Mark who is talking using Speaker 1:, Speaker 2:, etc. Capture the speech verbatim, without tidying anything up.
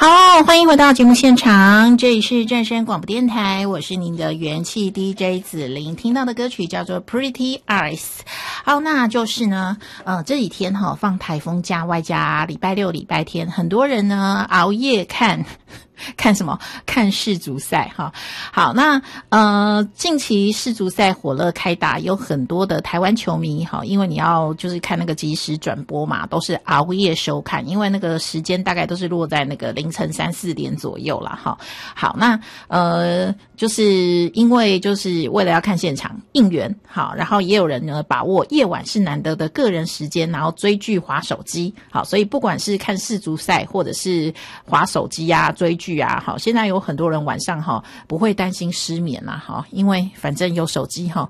Speaker 1: 好，欢迎回到节目现场，这里是正声广播电台，我是您的元气 D J 子琳，听到的歌曲叫做 Pretty Eyes。 好，那就是呢呃这几天哈、哦、放台风假，外加礼拜六礼拜天，很多人呢熬夜看看什么？看世足赛哈。好，那呃，近期世足赛火热开打，有很多的台湾球迷哈，因为你要就是看那个即时转播嘛，都是熬夜收看，因为那个时间大概都是落在那个凌晨三四点左右啦哈。好，那呃，就是因为就是为了要看现场应援，好，然后也有人呢把握夜晚是难得的个人时间，然后追剧滑手机，好，所以不管是看世足赛或者是滑手机啊追剧啊，好，现在有很多人晚上哈不会担心失眠啦哈，因为反正有手机哈，